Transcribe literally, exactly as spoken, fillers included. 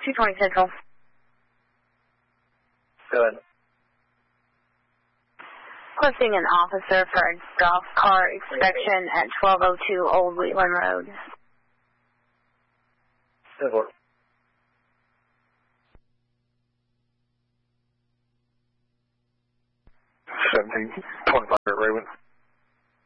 two twenty Central. Go ahead. Requesting an officer for a golf cart inspection at twelve oh two Old Wheatland Road. ten four. seventeen twenty-five at Raven.